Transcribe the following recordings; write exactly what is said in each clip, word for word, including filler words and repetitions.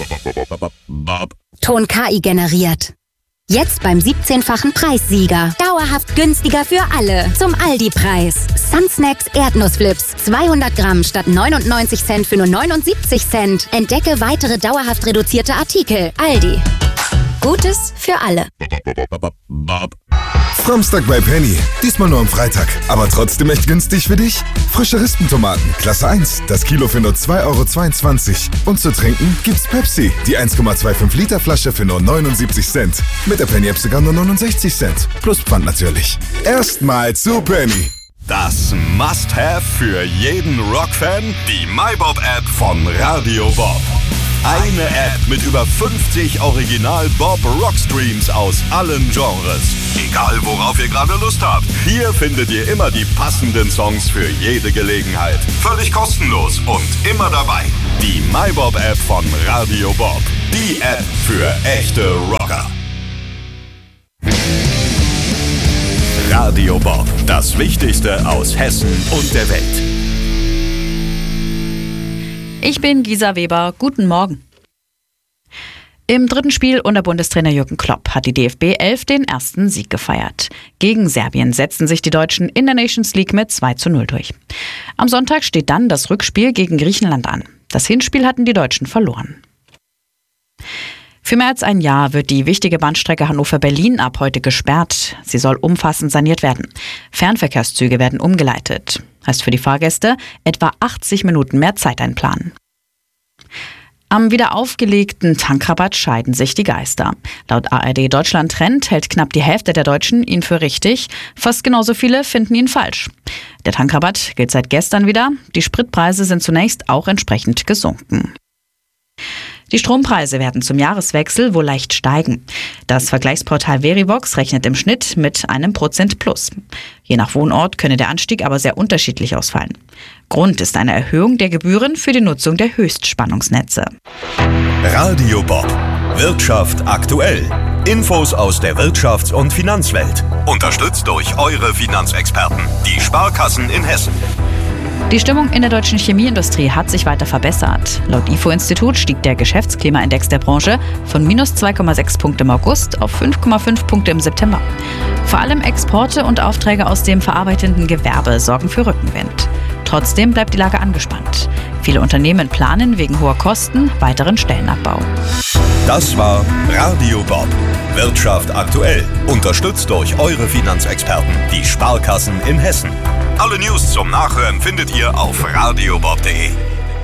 Ton K I generiert. Jetzt beim siebzehnfachen Preissieger. Dauerhaft günstiger für alle. Zum Aldi-Preis. Sunsnacks Erdnussflips. zweihundert Gramm statt neunundneunzig Cent für nur neunundsiebzig Cent. Entdecke weitere dauerhaft reduzierte Artikel. Aldi. Gutes für alle. Framstag bei Penny. Diesmal nur am Freitag. Aber trotzdem echt günstig für dich? Frische Rispentomaten. Klasse eins. Das Kilo für nur zwei Euro zweiundzwanzig. Und zu trinken gibt's Pepsi. Die eins Komma fünfundzwanzig Liter Flasche für nur neunundsiebzig Cent. Mit der Penny-App sogar nur neunundsechzig Cent. Plus Pfand natürlich. Erstmal zu Penny. Das Must-Have für jeden Rock-Fan, die MyBob-App von Radio Bob. Eine App mit über fünfzig Original-Bob-Rock-Streams aus allen Genres. Egal, worauf ihr gerade Lust habt. Hier findet ihr immer die passenden Songs für jede Gelegenheit. Völlig kostenlos und immer dabei. Die MyBob-App von Radio Bob. Die App für echte Rocker. Radio Bob. Das Wichtigste aus Hessen und der Welt. Ich bin Gisa Weber. Guten Morgen. Im dritten Spiel unter Bundestrainer Jürgen Klopp hat die D F B elf den ersten Sieg gefeiert. Gegen Serbien setzten sich die Deutschen in der Nations League mit zwei zu null durch. Am Sonntag steht dann das Rückspiel gegen Griechenland an. Das Hinspiel hatten die Deutschen verloren. Für mehr als ein Jahr wird die wichtige Bahnstrecke Hannover-Berlin ab heute gesperrt. Sie soll umfassend saniert werden. Fernverkehrszüge werden umgeleitet. Heißt für die Fahrgäste etwa achtzig Minuten mehr Zeit einplanen. Am wieder aufgelegten Tankrabatt scheiden sich die Geister. Laut A R D Deutschland Trend hält knapp die Hälfte der Deutschen ihn für richtig. Fast genauso viele finden ihn falsch. Der Tankrabatt gilt seit gestern wieder. Die Spritpreise sind zunächst auch entsprechend gesunken. Die Strompreise werden zum Jahreswechsel wohl leicht steigen. Das Vergleichsportal Verivox rechnet im Schnitt mit einem Prozent plus. Je nach Wohnort könne der Anstieg aber sehr unterschiedlich ausfallen. Grund ist eine Erhöhung der Gebühren für die Nutzung der Höchstspannungsnetze. Radio Bob. Wirtschaft aktuell. Infos aus der Wirtschafts- und Finanzwelt. Unterstützt durch eure Finanzexperten, die Sparkassen in Hessen. Die Stimmung in der deutschen Chemieindustrie hat sich weiter verbessert. Laut I F O-Institut stieg der Geschäftsklimaindex der Branche von minus zwei Komma sechs Punkte im August auf fünf Komma fünf Punkte im September. Vor allem Exporte und Aufträge aus dem verarbeitenden Gewerbe sorgen für Rückenwind. Trotzdem bleibt die Lage angespannt. Viele Unternehmen planen wegen hoher Kosten weiteren Stellenabbau. Das war Radio Bob. Wirtschaft aktuell. Unterstützt durch eure Finanzexperten, die Sparkassen in Hessen. Alle News zum Nachhören findet ihr auf radiobob punkt de.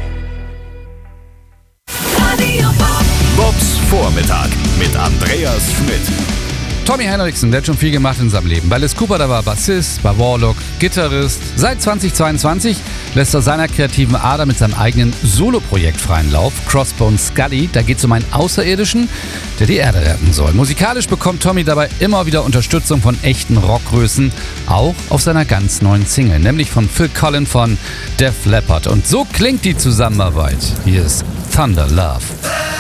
Radio Bob. Bobs Vormittag mit Andreas Schmidt. Tommy Henriksen, der hat schon viel gemacht in seinem Leben. Bei Alice Cooper, da war Bassist, bei Warlock, Gitarrist. Seit zweitausendzweiundzwanzig lässt er seiner kreativen Ader mit seinem eigenen Soloprojekt freien Lauf. Crossbone Scully, da geht es um einen Außerirdischen, der die Erde retten soll. Musikalisch bekommt Tommy dabei immer wieder Unterstützung von echten Rockgrößen, auch auf seiner ganz neuen Single, nämlich von Phil Collins von Def Leppard. Und so klingt die Zusammenarbeit. Hier ist Thunder Love.